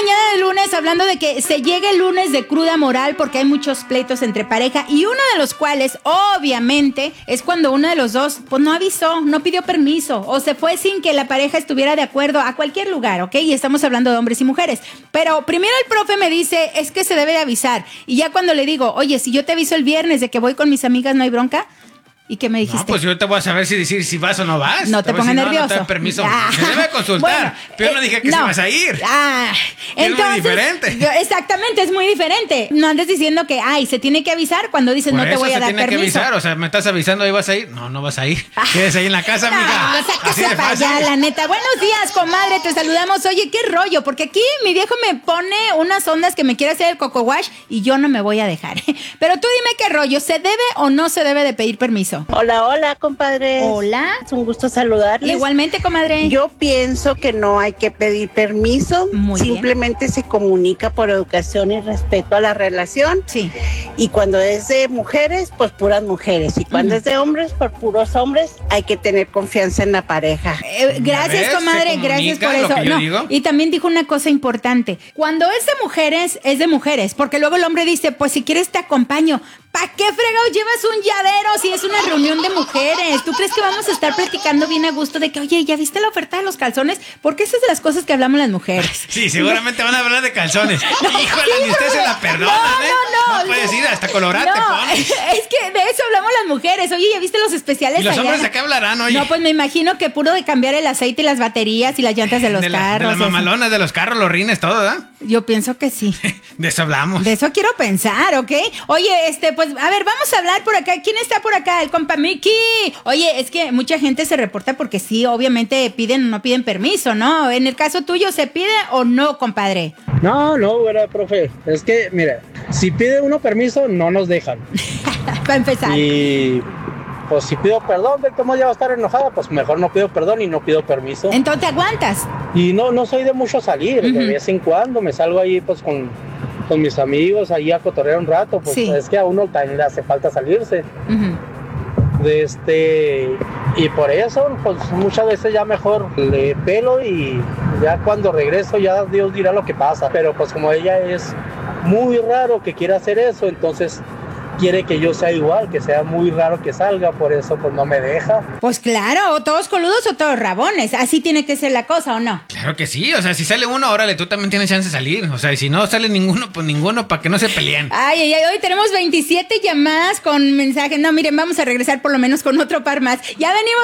mañana de lunes hablando de que se llega el lunes de cruda moral porque hay muchos pleitos entre pareja y uno de los cuales, obviamente, es cuando uno de los dos pues no avisó, no pidió permiso o se fue sin que la pareja estuviera de acuerdo a cualquier lugar, ¿ok? Y estamos hablando de hombres y mujeres. Pero primero el profe me dice, es que se debe de avisar. Y ya cuando le digo, oye, si yo te aviso el viernes de que voy con mis amigas, ¿no hay bronca? ¿Y qué me dijiste? No, pues yo te voy a saber si vas o no vas. No te pongas nervioso. No te da permiso. Se debe consultar. Bueno, pero yo no dije que si vas a ir. Entonces, es muy diferente. Exactamente, es muy diferente. No andes diciendo que, se tiene que avisar cuando dices no te voy a dar permiso. Se tiene que avisar, o sea, me estás avisando ahí vas a ir. No vas a ir. Quedes ahí en la casa, mija. O sea, que se vaya, la neta. Buenos días, comadre, te saludamos. Oye, qué rollo, porque aquí mi viejo me pone unas ondas que me quiere hacer el coco wash y yo no me voy a dejar. Pero tú dime qué rollo, ¿se debe o no se debe de pedir permiso? Hola, compadre. Hola. Es un gusto saludarles. Igualmente, comadre. Yo pienso que no hay que pedir permiso. Simplemente se comunica por educación y respeto a la relación. Sí. Y cuando es de mujeres, pues puras mujeres. Y cuando es de hombres, por puros hombres, hay que tener confianza en la pareja. Gracias, comadre. Gracias por eso. No, y también dijo una cosa importante. Cuando es de mujeres. Porque luego el hombre dice, pues si quieres te acompaño. ¿Para qué fregados llevas un llavero si es una reunión de mujeres? ¿Tú crees que vamos a estar platicando bien a gusto de que, oye, ¿ya viste la oferta de los calzones? Porque esas es de las cosas que hablamos las mujeres. Sí, seguramente van a hablar de calzones. Híjole, ni ustedes se la perdonan, No puedes ir, hasta colorante pones. Es que de eso hablamos las mujeres. Oye, ¿ya viste los especiales? ¿Y los hombres de qué hablarán, oye? No, pues me imagino que puro de cambiar el aceite y las baterías y las llantas de los carros. De las mamalonas de los carros, los rines, todo, ¿verdad? Yo pienso que sí. De eso hablamos. De eso quiero pensar, ¿ok? Oye, pues, a ver, vamos a hablar por acá. ¿Quién está por acá? El compa Mickey. Oye, es que mucha gente se reporta porque sí, obviamente piden o no piden permiso, ¿no? En el caso tuyo, ¿se pide o no, compadre? No, ¿verdad, profe? Es que, mira, si pide uno permiso, no nos dejan. Para empezar. Y pues si pido perdón, de cómo ya va a estar enojada, pues mejor no pido perdón y no pido permiso. Entonces, ¿te aguantas? Y no soy de mucho salir, de vez en cuando me salgo ahí pues con mis amigos ahí a cotorrear un rato, pues sí. Es que a uno también le hace falta salirse. Y por eso, pues muchas veces ya mejor le pelo y ya cuando regreso ya Dios dirá lo que pasa. Pero pues como ella es muy raro que quiera hacer eso, entonces quiere que yo sea igual, que sea muy raro que salga, por eso pues no me deja. Pues claro, o todos coludos o todos rabones, así tiene que ser la cosa, ¿o no? Claro que sí, o sea, si sale uno, órale, tú también tienes chance de salir, o sea, y si no sale ninguno, pues ninguno, para que no se peleen. Ay, hoy tenemos 27 llamadas con mensajes, no, miren, vamos a regresar por lo menos con otro par más, ya venimos.